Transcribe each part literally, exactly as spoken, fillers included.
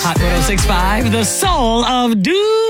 Hot one oh six point five, the soul of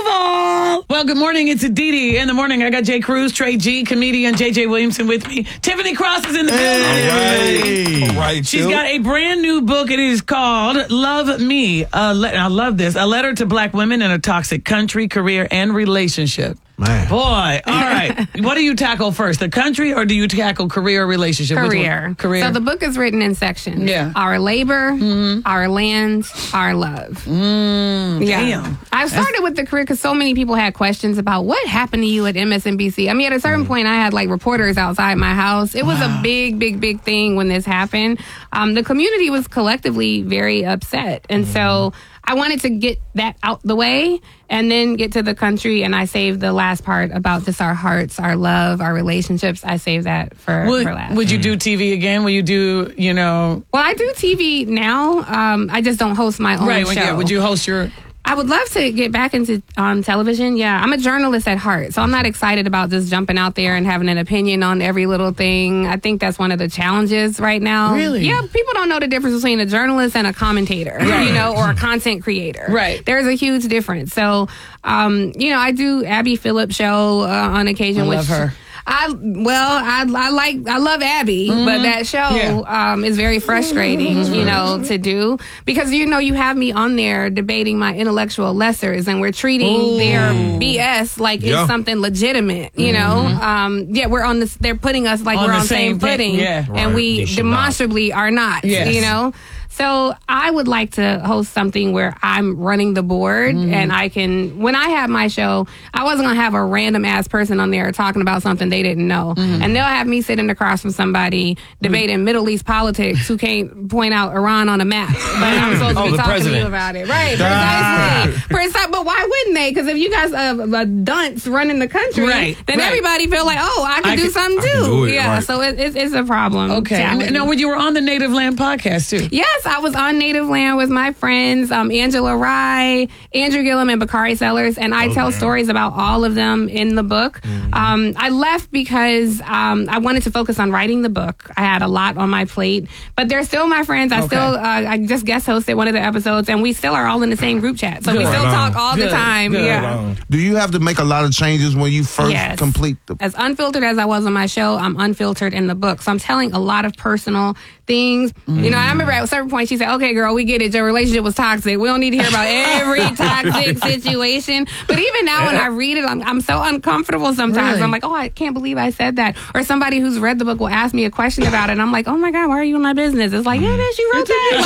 Duval. Well, good morning. It's Didi in the morning. I got Jay Cruz, Trey G, comedian J J Williamson with me. Tiffany Cross is in the building. All right. All right. She's chill. got a brand new book. It is called Love Me. Uh, le- I love this. A letter to black women in a toxic country, career, and relationship. Man. Boy, all right. What do you tackle first, the country, or do you tackle career or relationship? Which Career. one? Career. So the book is written in sections. Yeah. Our labor, mm-hmm. our land, our love. Mm, yeah. Damn. I started with the career because so many people had questions about what happened to you at M S N B C. I mean, at a certain mm. point, I had like reporters outside my house. It was wow. a big, big, big thing when this happened. Um, the community was collectively very upset. And mm. so I wanted to get that out the way and then get to the country, and I saved the last part about just our hearts, our love, our relationships. I saved that for, would, for last. Would you do T V again? Will you do, you know? Well, I do T V now. Um, I just don't host my own right, show. Yeah. Would you host your... I would love to get back into um, television. Yeah, I'm a journalist at heart, so I'm not excited about just jumping out there and having an opinion on every little thing. I think that's one of the challenges right now. Really? Yeah, people don't know the difference between a journalist and a commentator, right. you know, or a content creator. Right. There's a huge difference. So, um, you know, I do Abby Phillip show uh, on occasion. I which, love her. I well, I, I like I love Abby, mm-hmm. but that show yeah. um, is very frustrating, mm-hmm. you know, to do because you know you have me on there debating my intellectual lessers, and we're treating Ooh. their B S like yeah. it's something legitimate, you mm-hmm. know. Um, yeah, we're on this. They're putting us like on we're on the same, same footing, yeah. and right. we demonstrably not. are not, yes. you know. So I would like to host something where I'm running the board mm. and I can, when I have my show, I wasn't going to have a random ass person on there talking about something they didn't know. Mm. And they'll have me sitting across from somebody debating mm. Middle East politics who can't point out Iran on a map. But I'm supposed to oh, be talking president. to you about it. Right, precisely. Precise, but why wouldn't they? Because if you guys are a dunce running the country, right. then right. everybody feel like, oh, I can I do can, something too. Do it, yeah, right. so it, it, it's a problem. Okay. No, when you were on the Native Land podcast too. Yes, I was on Native Land with my friends, um, Angela Rye, Andrew Gillum, and Bakari Sellers, and I oh, tell man. stories about all of them in the book. Mm-hmm. Um, I left because um, I wanted to focus on writing the book. I had a lot on my plate, but they're still my friends. I okay. still, uh, I just guest hosted one of the episodes, and we still are all in the same group chat, so Good. we still right talk all Good. the time. Good. Yeah. Do you have to make a lot of changes when you first yes. complete the? As unfiltered as I was on my show, I'm unfiltered in the book, so I'm telling a lot of personal things. Mm. You know, I remember at a certain point she said, "Okay, girl, we get it. Your relationship was toxic. We don't need to hear about every toxic situation." But even now, when I read it, I'm, I'm so uncomfortable sometimes. Really? I'm like, "Oh, I can't believe I said that." Or somebody who's read the book will ask me a question about it, and I'm like, "Oh my God, why are you in my business?" It's like, "Yeah, bitch, you wrote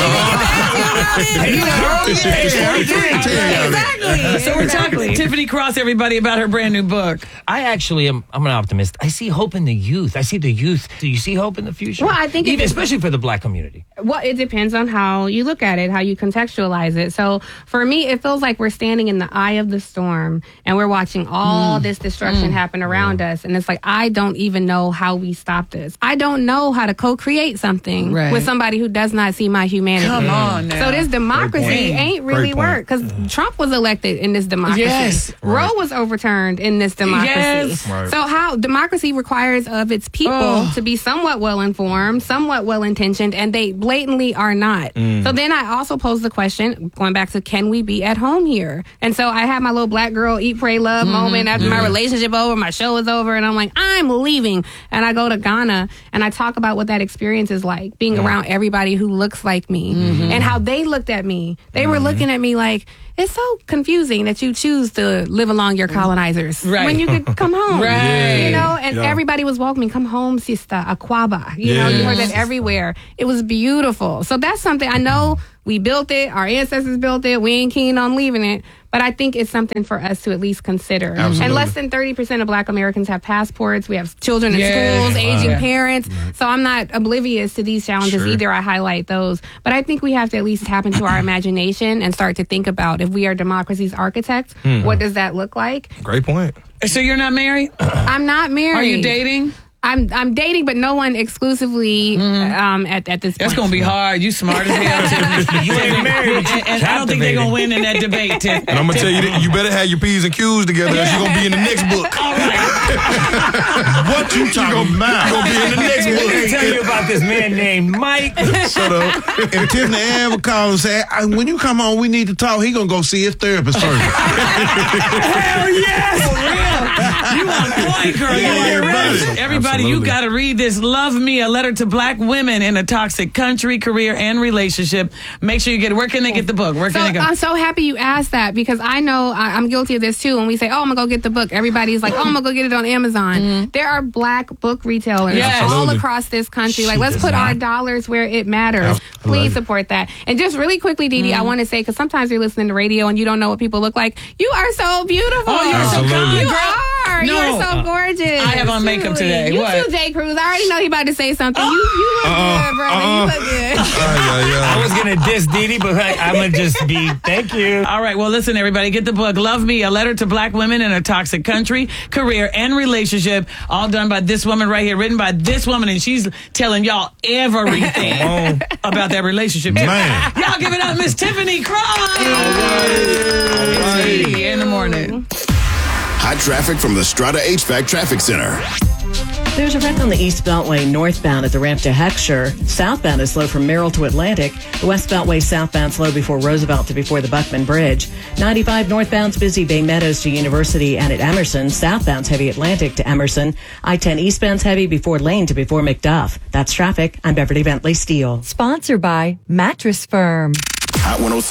that." Exactly. So we're talking Tiffany Cross, everybody, about her brand new book. I actually am. I'm an optimist. I see hope in the youth. I see the youth. Do you see hope in the future? Well, I think Even, it, especially for the black community. Well, it depends on how you look at it, how you contextualize it. So for me, it feels like we're standing in the eye of the storm and we're watching all mm. this destruction mm. happen around mm. us. And it's like, I don't even know how we stop this. I don't know how to co-create something right. with somebody who does not see my humanity. Come on now. So this democracy ain't really work because mm. Trump was elected in this democracy. Yes. Roe right. was overturned in this democracy. Yes. Right. So how democracy requires of its people oh. to be somewhat well-informed, somewhat well-intentioned, and they blatantly are not. Mm. So then I also pose the question, going back to, can we be at home here? And so I had my little black girl eat, pray, love mm-hmm. moment after yeah. my relationship over, my show is over, and I'm like, I'm leaving. And I go to Ghana and I talk about what that experience is like, being yeah. around everybody who looks like me mm-hmm. and how they looked at me. They mm-hmm. were looking at me like, it's so confusing that you choose to live along your colonizers right. when you could come home. Right. You know, and yeah. everybody was welcoming, come home, sister, Aquaba. You yes. know, you heard that everywhere. It was beautiful. So that's something I know we built it. Our ancestors built it. We ain't keen on leaving it. But I think it's something for us to at least consider. Absolutely. And less than thirty percent of black Americans have passports. We have children in yeah. schools, aging yeah. parents. Right. So I'm not oblivious to these challenges sure. either. I highlight those. But I think we have to at least tap into our imagination and start to think about, if we are democracy's architects, mm. what does that look like? Great point. So you're not married? I'm not married. Are you dating? I'm I'm dating, but no one exclusively um, at at this point. That's gonna be hard. You smart as hell, Tiffany. You ain't married. And, and I don't think they're gonna win in that debate, Tiff. And I'm gonna tell you that you better have your P's and Q's together, or you're gonna be in the next book. All right. What you talking about? You're gonna be in the next Let me book. tell you about this man named Mike. Shut up. If Tiffany ever calls and say, "I- when you come on, we need to talk," he gonna go see his therapist first. Hell yes! For real. You on point, girl. You Yeah, on buddy. right. Everybody, you Absolutely. got to read this. Love Me, a letter to black women in a toxic country, career, and relationship. Make sure you get it. Where can they get the book? Where So can they go? I'm so happy you asked that because I know I, I'm guilty of this too. When we say, "Oh, I'm gonna go get the book," everybody's like, "Oh, I'm gonna go get it on Amazon." There are black book retailers Yes. all Absolutely. across this country. She Like, let's does put not. our dollars where it matters. Please support that. And just really quickly, Dee Dee, I want to say because sometimes you're listening to radio and you don't know what people look like. You are so beautiful. Oh, you're so Absolutely. kind, You girl. are. No. You are so gorgeous. I have on makeup Truly. today. You What? too, Jay Cruz. I already know you about to say something. You, you look Uh-uh. good, brother. Uh-uh. You look good. Ay, ay, I ay. was gonna diss Didi, but I, I'm gonna just be. Thank you. All right. Well, listen, everybody, get the book, Love Me, a letter to black women in a toxic country, career, and relationship. All done by this woman right here, written by this woman, and she's telling y'all everything about that relationship. Man. Y'all give it up, Miss Tiffany Cross. right. It's in the morning. Hot traffic from the Strata H V A C Traffic Center. There's a wreck on the East Beltway northbound at the ramp to Heckscher. Southbound is slow from Merrill to Atlantic. The West Beltway southbound slow before Roosevelt to before the Buckman Bridge. ninety-five northbound's busy Bay Meadows to University and at Emerson. Southbound's heavy Atlantic to Emerson. I ten eastbound's heavy before Lane to before McDuff. That's traffic. I'm Beverly Bentley Steele. Sponsored by Mattress Firm. Hot one oh seven.